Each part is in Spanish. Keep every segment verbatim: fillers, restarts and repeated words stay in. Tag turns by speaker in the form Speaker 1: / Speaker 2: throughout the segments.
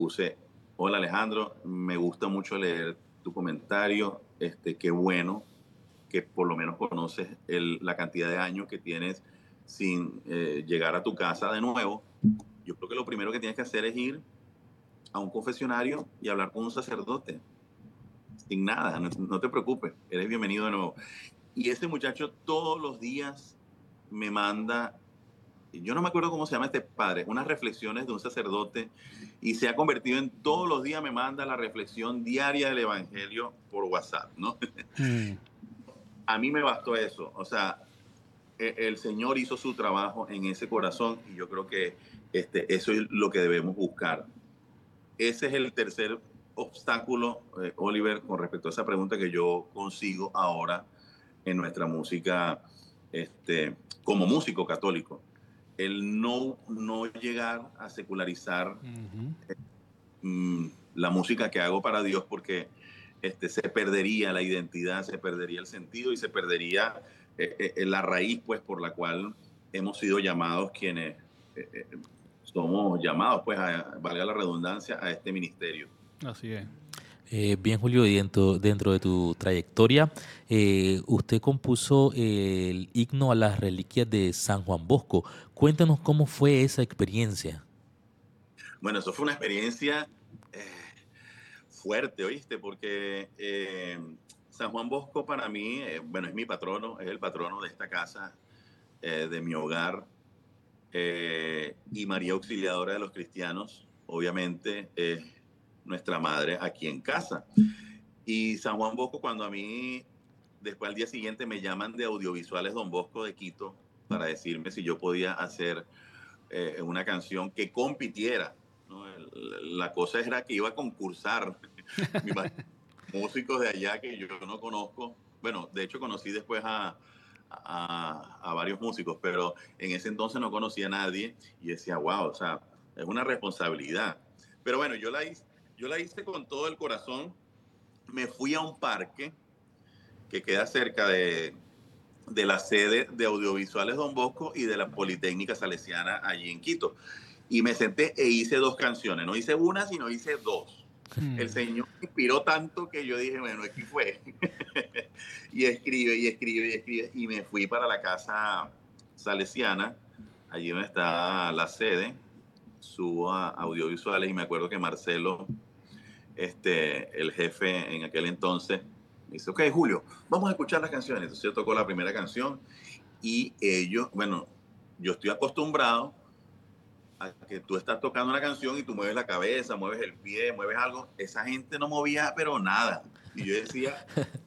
Speaker 1: puse, hola Alejandro, me gusta mucho leer tu comentario, este, qué bueno que por lo menos conoces el, la cantidad de años que tienes sin eh, llegar a tu casa de nuevo. Yo creo que lo primero que tienes que hacer es ir a un confesionario y hablar con un sacerdote, sin nada, no, no te preocupes, eres bienvenido de nuevo. Y ese muchacho todos los días me manda, yo no me acuerdo cómo se llama este padre, unas reflexiones de un sacerdote, y se ha convertido en todos los días me manda la reflexión diaria del Evangelio por WhatsApp, ¿no?
Speaker 2: Mm.
Speaker 1: A mí me bastó eso, o sea, e- el Señor hizo su trabajo en ese corazón y yo creo que este, eso es lo que debemos buscar. Ese es el tercer obstáculo, eh, Oliver, con respecto a esa pregunta que yo consigo ahora en nuestra música, este, como músico católico. El no, no llegar a secularizar
Speaker 2: Ujú.
Speaker 1: mm, la música que hago para Dios porque este, se perdería la identidad, se perdería el sentido y se perdería eh, eh, la raíz pues por la cual hemos sido llamados quienes eh, eh, somos llamados pues a, valga la redundancia, a este ministerio.
Speaker 2: Así es.
Speaker 3: Eh, bien, Julio, y dentro, dentro de tu trayectoria, eh, usted compuso el himno a las reliquias de San Juan Bosco. Cuéntanos cómo fue esa experiencia.
Speaker 1: Bueno, eso fue una experiencia eh, fuerte, ¿oíste? Porque eh, San Juan Bosco para mí, eh, bueno, es mi patrono, es el patrono de esta casa, eh, de mi hogar, eh, y María Auxiliadora de los Cristianos, obviamente, es nuestra madre aquí en casa. Y San Juan Bosco, cuando a mí, después al día siguiente, me llaman de Audiovisuales Don Bosco de Quito para decirme si yo podía hacer eh, una canción que compitiera, ¿no? El- La cosa era que iba a concursar. Me imagino músicos de allá que yo no conozco. Bueno, de hecho conocí después a, a, a varios músicos, pero en ese entonces no conocía a nadie y decía, wow, o sea, es una responsabilidad. Pero bueno, yo la hice, yo la hice con todo el corazón. Me fui a un parque que queda cerca de, de la sede de Audiovisuales Don Bosco y de la Politécnica Salesiana allí en Quito. Y me senté e hice dos canciones. No hice una, sino hice dos. El
Speaker 2: Mm.
Speaker 1: Señor me inspiró tanto que yo dije, bueno, aquí fue. Y escribe, y escribe, y escribe. Y me fui para la casa salesiana, allí donde está la sede. Subo a audiovisuales y me acuerdo que Marcelo, este, el jefe en aquel entonces, me dice, ok, Julio, vamos a escuchar las canciones. Entonces yo tocó la primera canción y ellos, bueno, yo estoy acostumbrado a que tú estás tocando una canción y tú mueves la cabeza, mueves el pie, mueves algo. Esa gente no movía, pero nada. Y yo decía,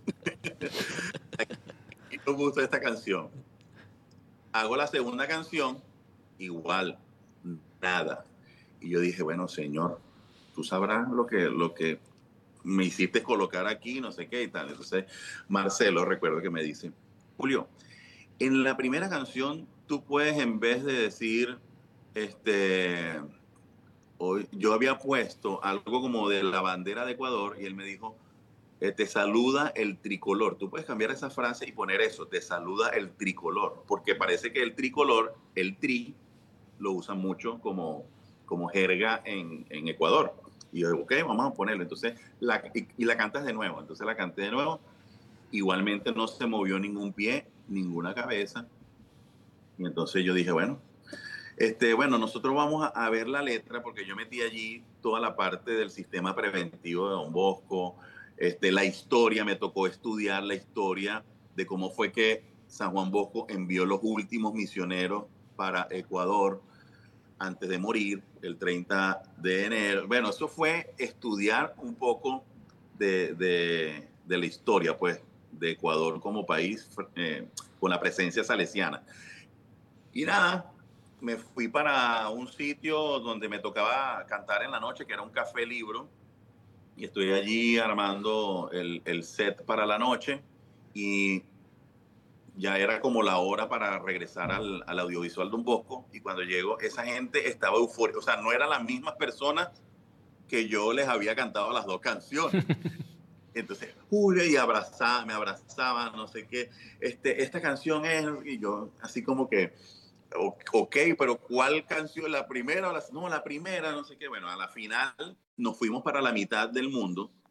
Speaker 1: ¿qué me gusta esta canción? Hago la segunda canción, igual, nada. Y yo dije, bueno, señor, tú sabrás lo que, lo que me hiciste colocar aquí, no sé qué y tal. Entonces, Marcelo, recuerdo que me dice, Julio, en la primera canción tú puedes, en vez de decir, este, hoy, yo había puesto algo como de la bandera de Ecuador y él me dijo, eh, te saluda el tricolor. Tú puedes cambiar esa frase y poner eso, te saluda el tricolor, porque parece que el tricolor, el tri, lo usan mucho como, como jerga en, en Ecuador. Y yo, ok, vamos a ponerlo. Entonces, la, y, y la cantas de nuevo. Entonces la canté de nuevo. Igualmente no se movió ningún pie, ninguna cabeza. Y entonces yo dije, bueno, este, bueno, nosotros vamos a, a ver la letra porque yo metí allí toda la parte del sistema preventivo de Don Bosco, este, la historia, me tocó estudiar la historia de cómo fue que San Juan Bosco envió los últimos misioneros para Ecuador antes de morir, el treinta de enero. Bueno, eso fue estudiar un poco de, de, de la historia, pues, de Ecuador como país eh, con la presencia salesiana. Y nada, me fui para un sitio donde me tocaba cantar en la noche, que era un café libro, y estoy allí armando el, el set para la noche y ya era como la hora para regresar al, al audiovisual de un Bosco y cuando llego esa gente estaba eufórica, o sea, no eran las mismas personas que yo les había cantado las dos canciones. Entonces, Julio y abrazaba, me abrazaba, no sé qué, este, esta canción es, y yo así como que, ok, pero ¿cuál canción? ¿La primera? O la, no, la primera, no sé qué. Bueno, a la final nos fuimos para la mitad del mundo